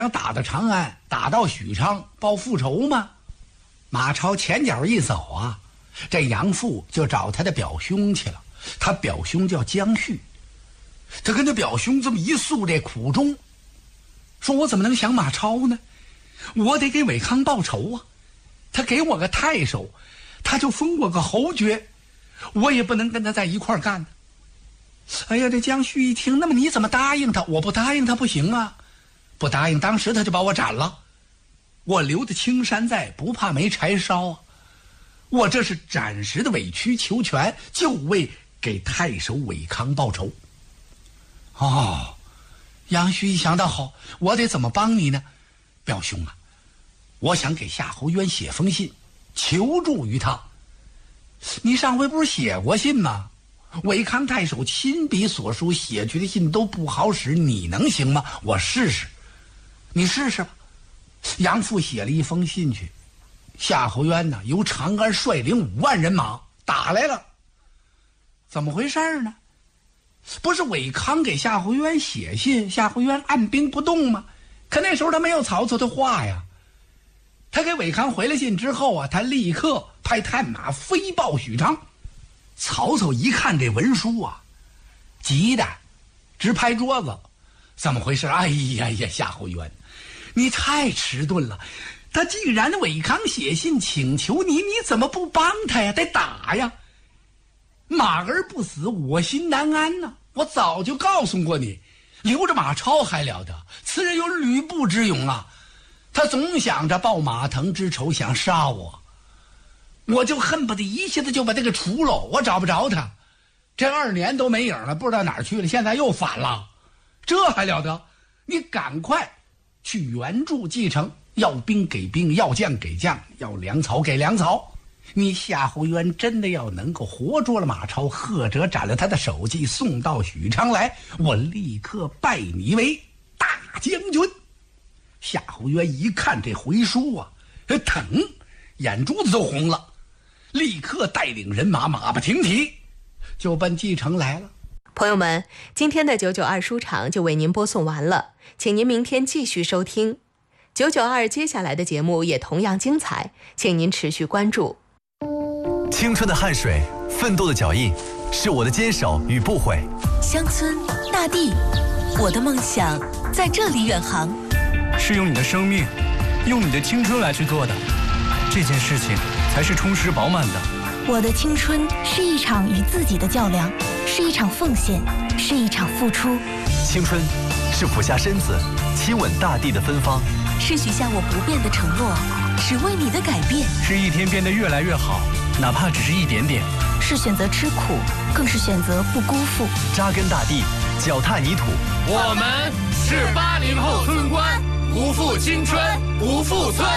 打到长安，打到许昌报复仇吗？马超前脚一走啊，这杨阜就找他的表兄去了。他表兄叫姜旭，他跟他表兄这么一诉这苦衷，说我怎么能降马超呢？我得给韦康报仇啊！他给我个太守，他就封我个侯爵，我也不能跟他在一块儿干呢。哎呀，这姜旭一听，那么你怎么答应他？我不答应他不行啊！不答应，当时他就把我斩了。我留的青山在，不怕没柴烧啊！我这是暂时的委曲求全，就为给太守韦康报仇。哦，杨旭一想到好，我得怎么帮你呢？表兄啊，我想给夏侯渊写封信，求助于他。你上回不是写过信吗？韦康太守亲笔所书写去的信都不好使，你能行吗？我试试，你试试吧。杨阜写了一封信去，夏侯渊呢由长安率领5万人马打来了。怎么回事呢？不是韦康给夏侯渊写信，夏侯渊按兵不动吗？可那时候他没有曹操的话呀。他给韦康回了信之后啊，他立刻派探马飞报许昌。曹操一看这文书啊，急的直拍桌子。怎么回事？哎呀呀，夏侯渊，你太迟钝了！他既然韦康写信请求你，你怎么不帮他呀？得打呀！马儿不死，我心难安呢。我早就告诉过你，留着马超还了得？此人有吕布之勇啊！他总想着报马腾之仇，想杀我，我就恨不得一下子就把他给除了。我找不着他，这2年都没影了，不知道哪儿去了，现在又反了，这还了得？你赶快去援助继承，要兵给兵，要将给将，要粮草给粮草。你夏侯渊真的要能够活捉了马超，或者斩了他的首级，送到许昌来，我立刻拜你为大将军。夏侯渊一看这回书啊，疼，眼珠子都红了，立刻带领人马马不停蹄就奔蓟城来了。 朋友们，今天的992书场就为您播送完了，请您明天继续收听992，接下来的节目也同样精彩，请您持续关注。 青春的汗水，奋斗的脚印，是我的坚守与不悔。 乡村大地，我的梦想在这里远航。 是用你的生命，用你的青春来去做的，这件事情才是充实饱满的。 我的青春是一场与自己的较量，是一场奉献，是一场付出。 青春是俯下身子亲吻大地的芬芳， 是许下我不变的承诺，只为你的改变， 是一天变得越来越好，哪怕只是一点点， 是选择吃苦，更是选择不辜负。 扎根大地，脚踏泥土。 我们是80后村官，不负青春，不负村。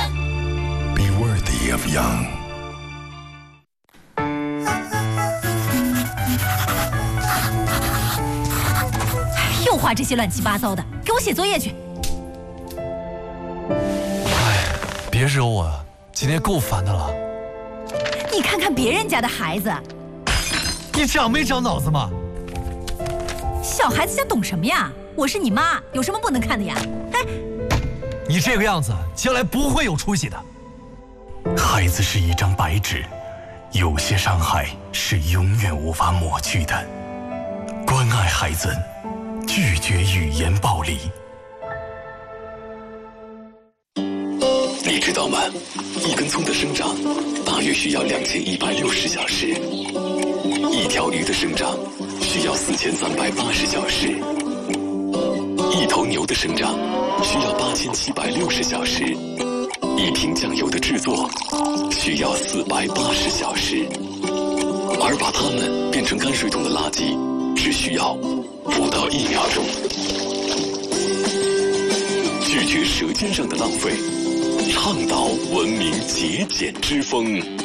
Be worthy of young。 又画这些乱七八糟的，给我写作业去。 哎，别惹我了，今天够烦的了。 你看看别人家的孩子， 你长没长脑子吗？ 小孩子家懂什么呀？我是你妈，有什么不能看的呀？哎， 你这个样子，将来不会有出息的。 孩子是一张白纸，有些伤害是永远无法抹去的。关爱孩子，拒绝语言暴力。你知道吗？一根葱的生长大约需要2160小时，一条鱼的生长需要4380小时，一头牛的生长需要8760小时，一瓶酱油的制作需要480小时，而把它们变成泔水桶的垃圾只需要不到1秒钟。拒绝舌尖上的浪费，倡导文明节俭之风。